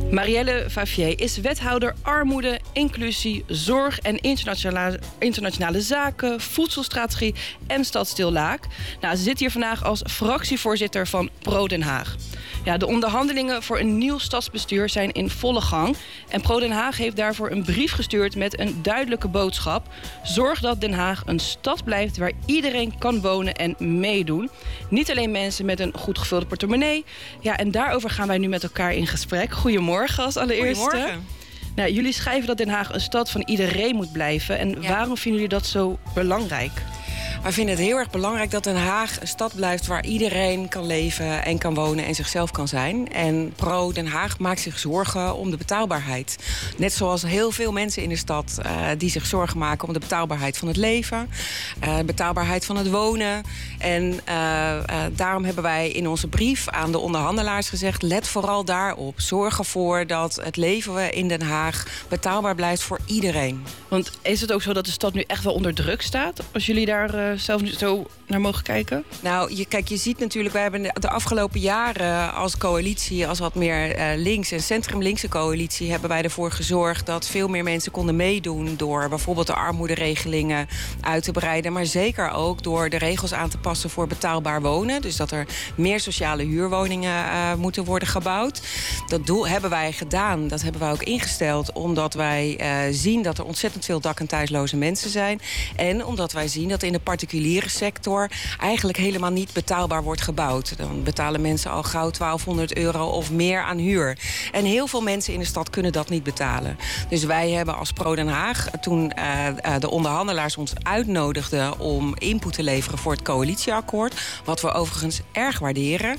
Marielle Favier is wethouder armoede, inclusie, zorg en internationale zaken, voedselstrategie en stadsdeel Laak. Nou, ze zit hier vandaag als fractievoorzitter van Pro Den Haag. Ja, de onderhandelingen voor een nieuw stadsbestuur zijn in volle gang. En Pro Den Haag heeft daarvoor een brief gestuurd met een duidelijke boodschap. Zorg dat Den Haag een stad blijft waar iedereen kan wonen en meedoen. Niet alleen mensen met een goed gevulde portemonnee. Ja, en daarover gaan wij nu met elkaar in gesprek. Goedemorgen als allereerste. Goedemorgen. Nou, jullie schrijven dat Den Haag een stad van iedereen moet blijven. En waarom vinden jullie dat zo belangrijk? Wij vinden het heel erg belangrijk dat Den Haag een stad blijft waar iedereen kan leven en kan wonen en zichzelf kan zijn. En Pro Den Haag maakt zich zorgen om de betaalbaarheid. Net zoals heel veel mensen in de stad die zich zorgen maken om de betaalbaarheid van het leven, betaalbaarheid van het wonen. En daarom hebben wij in onze brief aan de onderhandelaars gezegd: let vooral daarop. Zorg ervoor dat het leven in Den Haag betaalbaar blijft voor iedereen. Want is het ook zo dat de stad nu echt wel onder druk staat? Als jullie daar zelf zo naar mogen kijken? Nou, je ziet natuurlijk, wij hebben de afgelopen jaren als coalitie, als wat meer links- en centrum-linkse coalitie, hebben wij ervoor gezorgd dat veel meer mensen konden meedoen door bijvoorbeeld de armoederegelingen uit te breiden, maar zeker ook door de regels aan te passen voor betaalbaar wonen. Dus dat er meer sociale huurwoningen moeten worden gebouwd. Dat doel hebben wij gedaan, dat hebben wij ook ingesteld, omdat wij zien dat er ontzettend veel dak- en thuisloze mensen zijn. En omdat wij zien dat in de particuliere sector eigenlijk helemaal niet betaalbaar wordt gebouwd. Dan betalen mensen al gauw €1200 of meer aan huur. En heel veel mensen in de stad kunnen dat niet betalen. Dus wij hebben als Pro Den Haag, toen de onderhandelaars ons uitnodigden om input te leveren voor het coalitieakkoord, wat we overigens erg waarderen,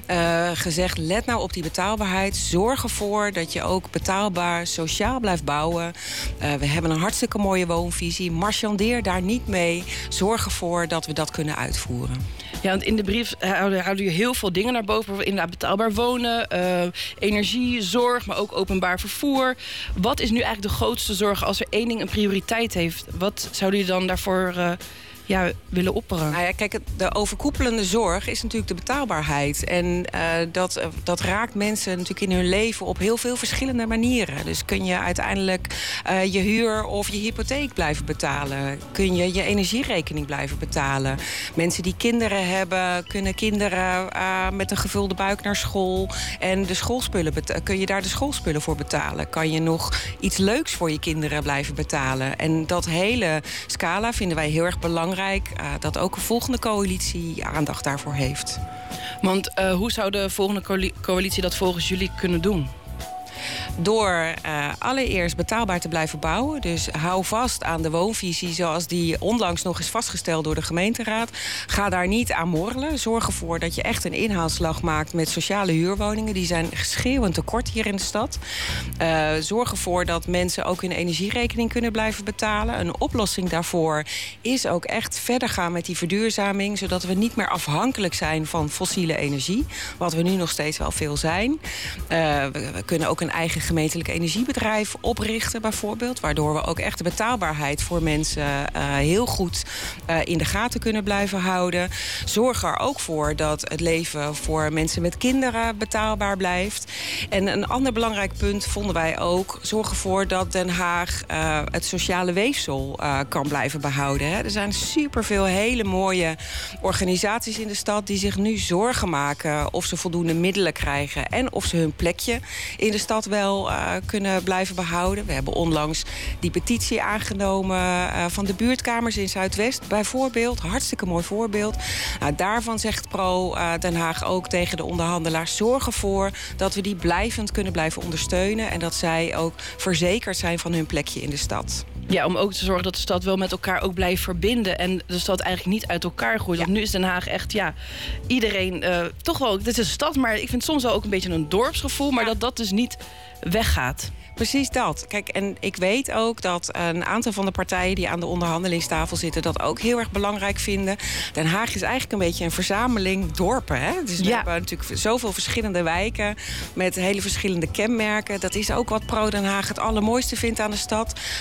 gezegd: let nou op die betaalbaarheid. Zorg ervoor dat je ook betaalbaar sociaal blijft bouwen. We hebben een hartstikke mooie woonvisie. Marchandeer daar niet mee. Zorg ervoor dat we dat kunnen uitvoeren. Ja, want in de brief houden jullie heel veel dingen naar boven. Inderdaad betaalbaar wonen, energie, zorg, maar ook openbaar vervoer. Wat is nu eigenlijk de grootste zorg als er één ding een prioriteit heeft? Wat zouden jullie dan daarvoor willen opperen? Nou ja, kijk, de overkoepelende zorg is natuurlijk de betaalbaarheid. En dat raakt mensen natuurlijk in hun leven op heel veel verschillende manieren. Dus kun je uiteindelijk je huur of je hypotheek blijven betalen? Kun je je energierekening blijven betalen? Mensen die kinderen hebben, kunnen kinderen met een gevulde buik naar school en de schoolspullen kun je daar de schoolspullen voor betalen? Kan je nog iets leuks voor je kinderen blijven betalen? En dat hele scala vinden wij heel erg belangrijk, dat ook een volgende coalitie aandacht daarvoor heeft. Want hoe zou de volgende coalitie dat volgens jullie kunnen doen? Door allereerst betaalbaar te blijven bouwen. Dus hou vast aan de woonvisie zoals die onlangs nog is vastgesteld door de gemeenteraad. Ga daar niet aan morrelen. Zorg ervoor dat je echt een inhaalslag maakt met sociale huurwoningen. Die zijn schreeuwend tekort hier in de stad. Zorg ervoor dat mensen ook hun energierekening kunnen blijven betalen. Een oplossing daarvoor is ook echt verder gaan met die verduurzaming, zodat we niet meer afhankelijk zijn van fossiele energie. Wat we nu nog steeds wel veel zijn. We kunnen ook een eigen gemeentelijk energiebedrijf oprichten bijvoorbeeld, waardoor we ook echt de betaalbaarheid voor mensen heel goed in de gaten kunnen blijven houden. Zorg er ook voor dat het leven voor mensen met kinderen betaalbaar blijft. En een ander belangrijk punt vonden wij ook: zorg ervoor dat Den Haag het sociale weefsel kan blijven behouden. Hè. Er zijn superveel hele mooie organisaties in de stad die zich nu zorgen maken of ze voldoende middelen krijgen en of ze hun plekje in de stad wel kunnen blijven behouden. We hebben onlangs die petitie aangenomen van de buurtkamers in Zuidwest bijvoorbeeld. Hartstikke mooi voorbeeld. Daarvan zegt Pro Den Haag ook tegen de onderhandelaars: zorg ervoor dat we die blijvend kunnen blijven ondersteunen en dat zij ook verzekerd zijn van hun plekje in de stad. Ja, om ook te zorgen dat de stad wel met elkaar ook blijft verbinden en de stad eigenlijk niet uit elkaar groeit. Want nu is Den Haag echt, iedereen toch wel, dit is een stad, maar ik vind soms wel ook een beetje een dorpsgevoel, maar dat dus niet weggaat. Precies dat. Kijk, en ik weet ook dat een aantal van de partijen die aan de onderhandelingstafel zitten dat ook heel erg belangrijk vinden. Den Haag is eigenlijk een beetje een verzameling dorpen. Hè? Dus we hebben natuurlijk zoveel verschillende wijken met hele verschillende kenmerken. Dat is ook wat Pro Den Haag het allermooiste vindt aan de stad. We zijn een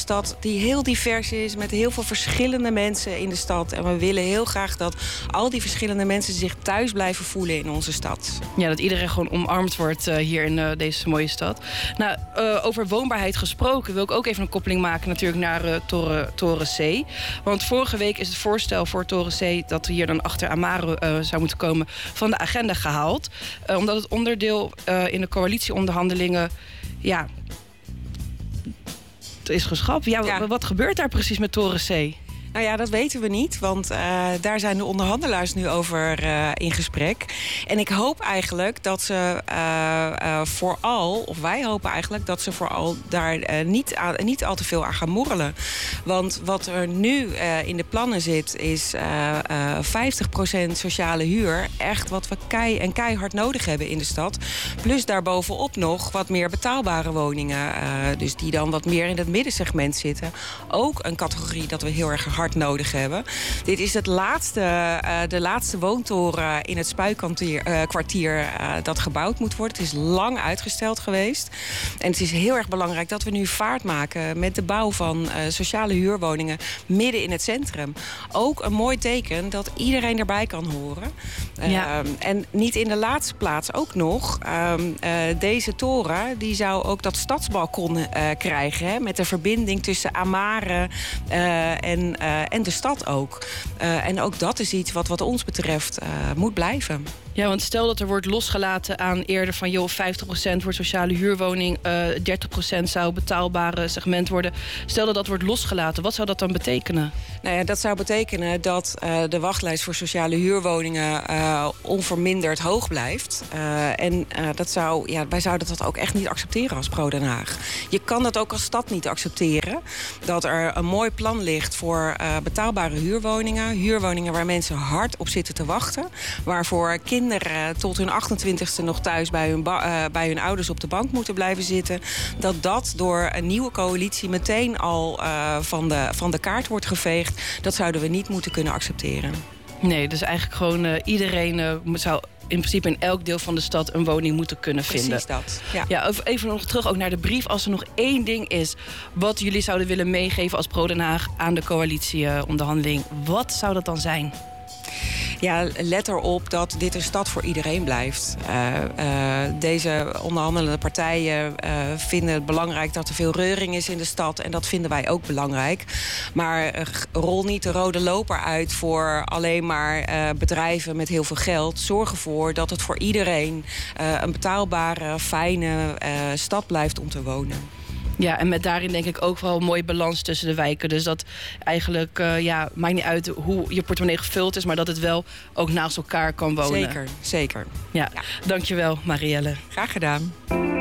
stad die heel divers is, met heel veel verschillende mensen in de stad. En we willen heel graag dat al die verschillende mensen zich thuis blijven voelen in onze stad. Ja, dat iedereen gewoon omarmd wordt hier in deze mooie stad. Nou, over woonbaarheid gesproken wil ik ook even een koppeling maken natuurlijk naar Toren C. Want vorige week is het voorstel voor Toren C dat hier dan achter Amaro zou moeten komen van de agenda gehaald. Omdat het onderdeel in de coalitieonderhandelingen is geschrapt. Ja. Wat gebeurt daar precies met Toren C? Nou ja, dat weten we niet, want daar zijn de onderhandelaars nu over in gesprek. En ik hoop eigenlijk dat ze wij hopen eigenlijk dat ze vooral daar niet al te veel aan gaan morrelen. Want wat er nu in de plannen zit, is 50% sociale huur. Echt wat we keihard nodig hebben in de stad. Plus daarbovenop nog wat meer betaalbare woningen. Dus die dan wat meer in het middensegment zitten. Ook een categorie dat we heel erg hard nodig hebben. Dit is de laatste woontoren in het Spuikwartier dat gebouwd moet worden. Het is lang uitgesteld geweest. En het is heel erg belangrijk dat we nu vaart maken met de bouw van sociale huurwoningen midden in het centrum. Ook een mooi teken dat iedereen erbij kan horen. Ja. En niet in de laatste plaats ook nog. Deze toren die zou ook dat stadsbalkon krijgen. Hè, met de verbinding tussen Amare en de stad ook. En ook dat is iets wat ons betreft moet blijven. Ja, want stel dat er wordt losgelaten aan eerder van 50% wordt sociale huurwoning, 30% zou betaalbare segment worden. Stel dat dat wordt losgelaten, wat zou dat dan betekenen? Nou ja, dat zou betekenen dat de wachtlijst voor sociale huurwoningen onverminderd hoog blijft. Wij zouden dat ook echt niet accepteren als Pro Den Haag. Je kan dat ook als stad niet accepteren. Dat er een mooi plan ligt voor betaalbare huurwoningen. Huurwoningen waar mensen hard op zitten te wachten. Waarvoor kinderen tot hun 28e nog thuis bij hun ouders op de bank moeten blijven zitten. Dat door een nieuwe coalitie meteen al van de kaart wordt geveegd. Dat zouden we niet moeten kunnen accepteren. Nee, dus eigenlijk gewoon iedereen zou in principe in elk deel van de stad een woning moeten kunnen vinden. Precies dat, ja. Ja, even nog terug ook naar de brief. Als er nog één ding is wat jullie zouden willen meegeven als Pro Den Haag aan de coalitieonderhandeling, wat zou dat dan zijn? Ja, let erop dat dit een stad voor iedereen blijft. Deze onderhandelende partijen vinden het belangrijk dat er veel reuring is in de stad. En dat vinden wij ook belangrijk. Maar rol niet de rode loper uit voor alleen maar bedrijven met heel veel geld. Zorg ervoor dat het voor iedereen een betaalbare, fijne stad blijft om te wonen. Ja, en met daarin denk ik ook wel een mooie balans tussen de wijken. Dus dat eigenlijk, maakt niet uit hoe je portemonnee gevuld is, maar dat het wel ook naast elkaar kan wonen. Zeker. Ja. Dankjewel, Marielle. Graag gedaan.